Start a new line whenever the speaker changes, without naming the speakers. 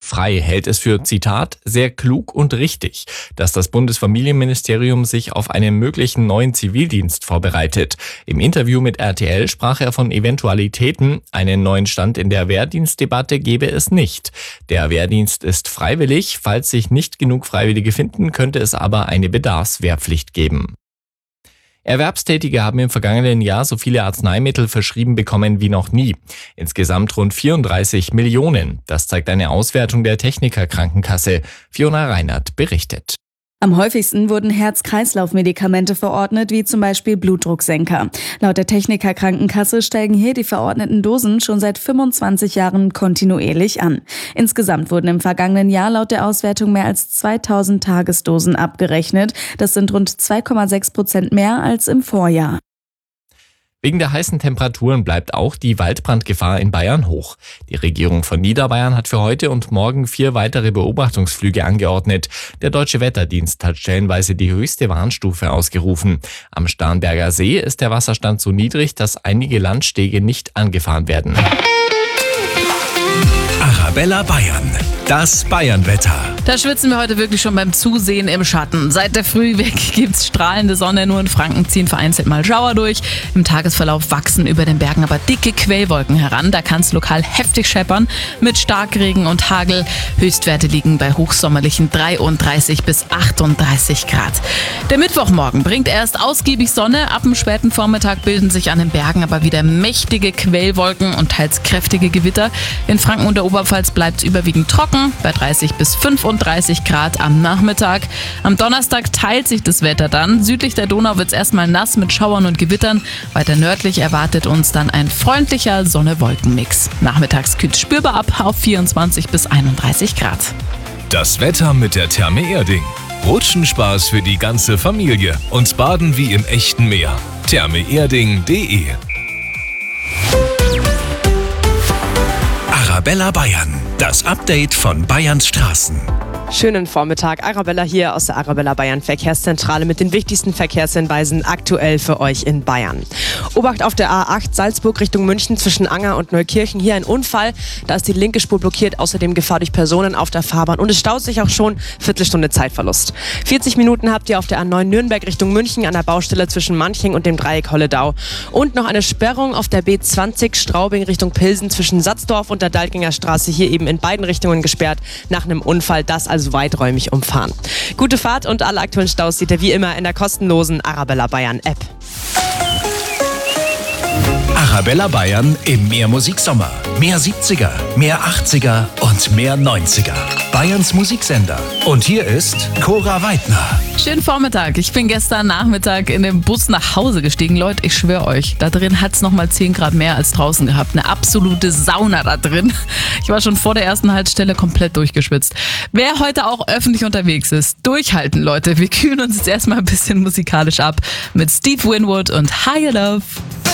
Frei hält es für, Zitat, sehr klug und richtig, dass das Bundesfamilienministerium sich auf einen möglichen neuen Zivildienst vorbereitet. Im Interview mit RTL sprach er von Eventualitäten. Einen neuen Stand in der Wehrdienstdebatte gebe es nicht. Der Wehrdienst ist freiwillig. Falls sich nicht genug Freiwillige finden, könnte es aber eine Bedarfswehrpflicht geben. Erwerbstätige haben im vergangenen Jahr so viele Arzneimittel verschrieben bekommen wie noch nie. Insgesamt rund 34 Millionen. Das zeigt eine Auswertung der Techniker Krankenkasse. Fiona Reinert berichtet.
Am häufigsten wurden Herz-Kreislauf-Medikamente verordnet, wie zum Beispiel Blutdrucksenker. Laut der Techniker Krankenkasse steigen hier die verordneten Dosen schon seit 25 Jahren kontinuierlich an. Insgesamt wurden im vergangenen Jahr laut der Auswertung mehr als 2000 Tagesdosen abgerechnet. Das sind rund 2,6% mehr als im Vorjahr.
Wegen der heißen Temperaturen bleibt auch die Waldbrandgefahr in Bayern hoch. Die Regierung von Niederbayern hat für heute und morgen 4 weitere Beobachtungsflüge angeordnet. Der Deutsche Wetterdienst hat stellenweise die höchste Warnstufe ausgerufen. Am Starnberger See ist der Wasserstand so niedrig, dass einige Landstege nicht angefahren werden.
Arabella Bayern, das Bayernwetter.
Da schwitzen wir heute wirklich schon beim Zusehen im Schatten. Seit der Früh weg gibt's strahlende Sonne, nur in Franken ziehen vereinzelt mal Schauer durch. Im Tagesverlauf wachsen über den Bergen aber dicke Quellwolken heran. Da kann es lokal heftig scheppern mit Starkregen und Hagel. Höchstwerte liegen bei hochsommerlichen 33 bis 38 Grad. Der Mittwochmorgen bringt erst ausgiebig Sonne. Ab dem späten Vormittag bilden sich an den Bergen aber wieder mächtige Quellwolken und teils kräftige Gewitter. In Franken und der Oberpfalz bleibt es überwiegend trocken, bei 30 bis 35 Grad am Nachmittag. Am Donnerstag teilt sich das Wetter dann. Südlich der Donau wird es erstmal nass mit Schauern und Gewittern. Weiter nördlich erwartet uns dann ein freundlicher Sonne-Wolken-Mix. Nachmittags kühlt es spürbar ab auf 24 bis 31 Grad.
Das Wetter mit der Therme Erding. Rutschenspaß für die ganze Familie und Baden wie im echten Meer. thermeerding.de. Arabella Bayern, das Update von Bayerns Straßen.
Schönen Vormittag, Arabella hier aus der Arabella Bayern Verkehrszentrale mit den wichtigsten Verkehrshinweisen aktuell für euch in Bayern. Obacht auf der A8 Salzburg Richtung München zwischen Anger und Neukirchen. Hier ein Unfall, da ist die linke Spur blockiert, außerdem Gefahr durch Personen auf der Fahrbahn und es staut sich auch schon, Viertelstunde Zeitverlust. 40 Minuten habt ihr auf der A9 Nürnberg Richtung München an der Baustelle zwischen Manching und dem Dreieck Holledau. Und noch eine Sperrung auf der B20 Straubing Richtung Pilsen zwischen Satzdorf und der Daltginger Straße, hier eben in beiden Richtungen gesperrt nach einem Unfall, das also weiträumig umfahren. Gute Fahrt und alle aktuellen Staus seht ihr wie immer in der kostenlosen Arabella Bayern App.
Arabella Bayern im Mehrmusiksommer. Mehr 70er, mehr 80er und mehr 90er. Bayerns Musiksender. Und hier ist Cora Weidner.
Schönen Vormittag. Ich bin gestern Nachmittag in den Bus nach Hause gestiegen. Leute, ich schwöre euch, da drin hat es nochmal 10 Grad mehr als draußen gehabt. Eine absolute Sauna da drin. Ich war schon vor der ersten Haltestelle komplett durchgeschwitzt. Wer heute auch öffentlich unterwegs ist, durchhalten, Leute. Wir kühlen uns jetzt erstmal ein bisschen musikalisch ab mit Steve Winwood und Higher Love.